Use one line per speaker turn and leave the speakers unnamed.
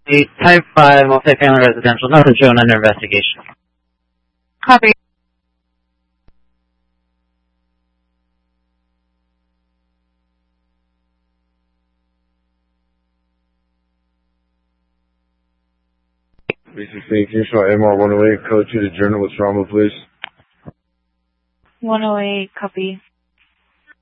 A Type 5 multifamily residential, nothing shown under investigation.
Copy.
Lisa St. Houston, MR 108, code 2 to Journal with trauma, please.
108, copy.